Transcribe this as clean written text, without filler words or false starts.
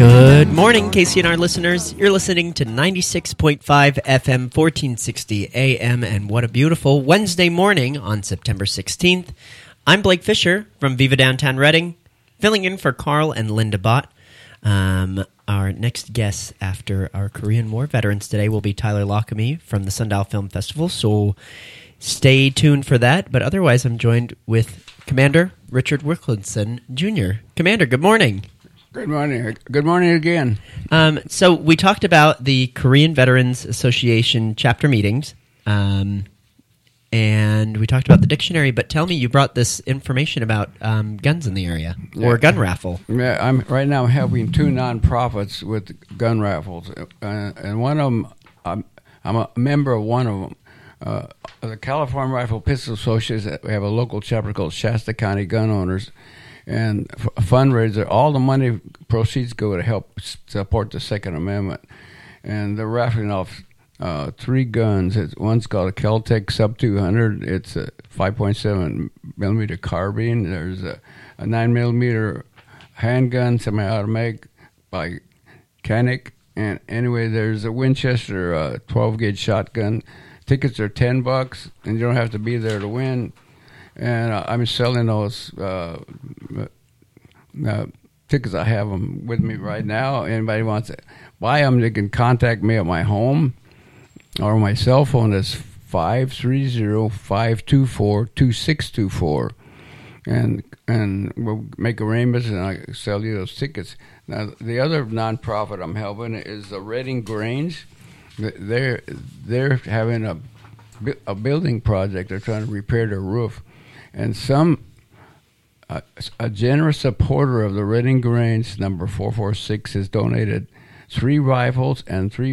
Good morning, KCNR listeners. You're listening to 96.5 FM, 1460 AM, and what a beautiful Wednesday morning on September 16th. I'm Blake Fisher from Viva Downtown Reading, filling in for Carl and Linda Bott. Our next guest after our Korean War veterans today will be Tyler Lockamy from the Sundial Film Festival, so stay tuned for that. But otherwise, I'm joined with Commander Richard Wilkinson, Jr. Commander, good morning. Good morning. Good morning again. So we talked about the Korean Veterans Association chapter meetings, and we talked about the dictionary, but tell me, you brought this information about guns in the area, or gun raffle. Yeah, I'm helping two nonprofits with gun raffles, and one of them, I'm a member of one of them, the California Rifle Pistol Association. We have a local chapter called Shasta County Gun Owners, and a fundraiser. All the money proceeds go to help support the Second Amendment, and they're raffling off three guns. One's called a Kel-Tec Sub 200. It's a 5.7 millimeter carbine. There's a 9 millimeter handgun, semi-automatic by Canik. And anyway, there's a Winchester 12 gauge shotgun. Tickets are $10, and you don't have to be there to win. And I'm selling those tickets. I have them with me right now. Anybody wants to buy them, they can contact me at my home, or my cell phone is 530-524-2624. And we'll make arrangements, and I'll sell you those tickets. Now, the other nonprofit I'm helping is the Reading Grange. They're having a building project. They're trying to repair their roof. And a generous supporter of the Reading Grange, number 446, has donated 3 rifles and 3